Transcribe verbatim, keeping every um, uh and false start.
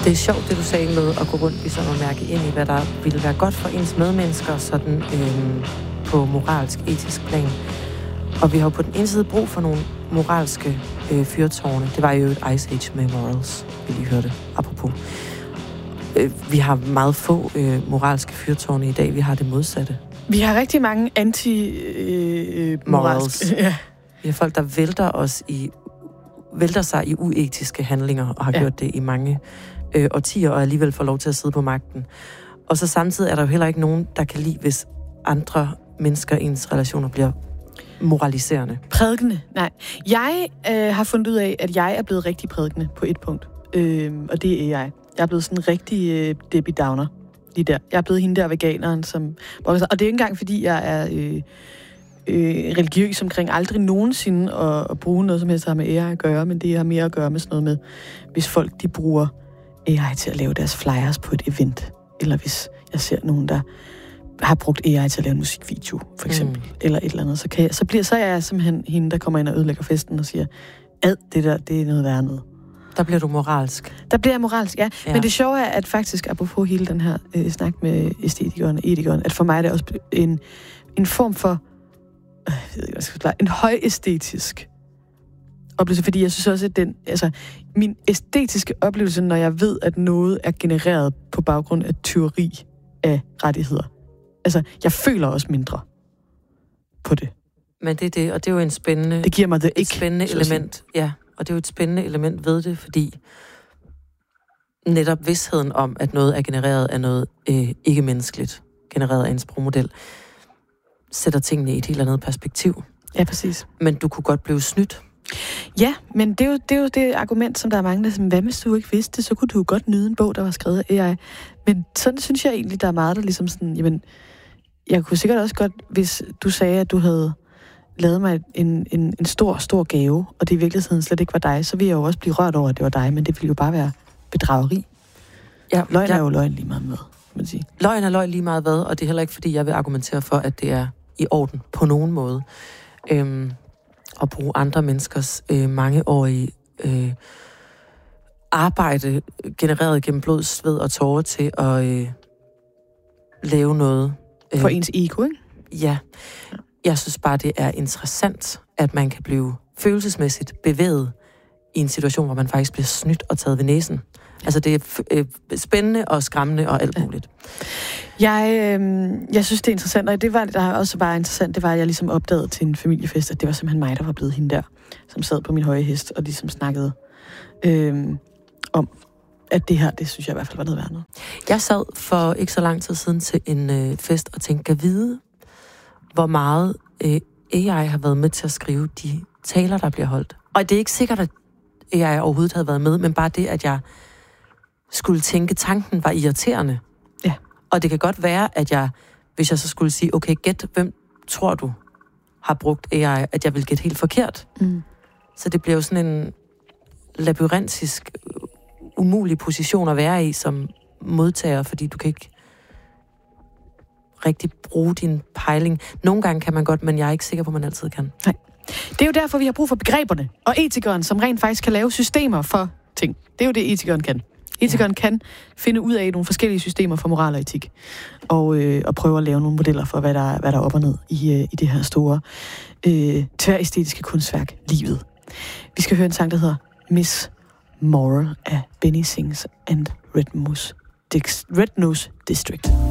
Det er sjovt, det du sagde med at gå rundt ligesom og mærke ind i, hvad der ville være godt for ens medmennesker, sådan øh, på moralsk, etisk plan. Og vi har jo på den ene side brug for nogle moralske øh, fyrtårne. Det var jo et Ice Age med morals, vi lige hørte, apropos. Øh, vi har meget få øh, moralske fyrtårne i dag. Vi har det modsatte. Vi har rigtig mange anti-moralske. Øh, ja. Vi har folk, der vælter os i vælter sig i uetiske handlinger, og har ja. gjort det i mange øh, årtier, og alligevel får lov til at sidde på magten. Og så samtidig er der jo heller ikke nogen, der kan lide, hvis andre mennesker i ens relationer bliver moraliserende. Prædikende? Nej. Jeg øh, har fundet ud af, at jeg er blevet rigtig prædikende på et punkt. Øh, og det er jeg. Jeg er blevet sådan en rigtig øh, Debbie Downer. Lige der. Jeg er blevet hende der veganeren, som... Og det er ikke engang, fordi jeg er øh, øh, religiøs omkring aldrig nogensinde at, at bruge noget, som helst har med A I at gøre, men det har mere at gøre med sådan noget med, hvis folk de bruger A I til at lave deres flyers på et event, eller hvis jeg ser nogen, der har brugt A I til at lave en musikvideo, for eksempel, mm. eller et eller andet, så, kan jeg, så, bliver, så er jeg simpelthen hende, der kommer ind og ødelægger festen og siger, ad, det der, det er noget værre noget. Der bliver du moralsk. Der bliver jeg moralsk, ja. ja. Men det sjove er, at faktisk, apropos hele den her øh, snak med æstetikeren og etikeren, at for mig er det også en, en form for, øh, jeg ved ikke, hvad skal jeg en højæstetisk oplevelse, fordi jeg synes også, at den, altså, min æstetiske oplevelse, når jeg ved, at noget er genereret på baggrund af tyveri af rettigheder. Altså, jeg føler også mindre på det. Men det er det, og det er jo en spændende, det giver mig det et ikke, spændende element, ja. Og det er jo et spændende element ved det, fordi netop vidsheden om, at noget er genereret af noget øh, ikke-menneskeligt, genereret af en sprogmodel, sætter tingene i et helt andet perspektiv. Ja, præcis. Men du kunne godt blive snydt. Ja, men det er jo det, er jo det argument, som der er mange, der siger, hvad hvis du ikke vidste det, så kunne du jo godt nyde en bog, der var skrevet af A I. Men sådan synes jeg egentlig, der er meget, der ligesom sådan, jamen, jeg kunne sikkert også godt, hvis du sagde, at du havde lavede mig en, en, en stor, stor gave, og det i virkeligheden slet ikke var dig, så ville jeg jo også blive rørt over, at det var dig, men det ville jo bare være bedrageri. Ja, løgn ja. er jo løgn lige meget med, kan man sige. Løgn er løgn lige meget hvad, og det er heller ikke, fordi jeg vil argumentere for, at det er i orden på nogen måde. Øhm, at bruge andre menneskers øh, mangeårige øh, arbejde, genereret gennem blod, sved og tårer til at øh, lave noget. Øh, for ens ego, ikke? Ja. Jeg synes bare, det er interessant, at man kan blive følelsesmæssigt bevæget i en situation, hvor man faktisk bliver snydt og taget ved næsen. Altså, det er f- øh, spændende og skræmmende og alt muligt. Jeg, øh, jeg synes, det er interessant, og det var, der også var interessant, det var, at jeg ligesom opdagede til en familiefest, at det var simpelthen mig, der var blevet hende der, som sad på min høje hest og ligesom snakkede øh, om, at det her, det synes jeg i hvert fald var noget værd noget. Jeg sad for ikke så lang tid siden til en øh, fest og tænkte, kan vide, hvor meget øh, A I har været med til at skrive de taler, der bliver holdt. Og det er ikke sikkert, at A I overhovedet havde været med, men bare det, at jeg skulle tænke, tanken var irriterende. Ja. Og det kan godt være, at jeg, hvis jeg så skulle sige, okay, gæt, hvem tror du har brugt A I, at jeg vil gætte helt forkert. Mm. Så det bliver jo sådan en labyrintisk, umulig position at være i som modtager, fordi du kan ikke rigtig bruge din pejling. Nogle gange kan man godt, men jeg er ikke sikker på, at man altid kan. Nej. Det er jo derfor, vi har brug for begreberne og etikeren, som rent faktisk kan lave systemer for ting. Det er jo det, etikeren kan. Etikeren ja. kan finde ud af nogle forskellige systemer for moral og etik, og, øh, og prøve at lave nogle modeller for, hvad der, hvad der er op og ned i, øh, i det her store øh, tværæstetiske kunstværk, livet. Vi skal høre en sang, der hedder Miss Moral af Benny Sings and Red Nose, Dix- Red Nose District.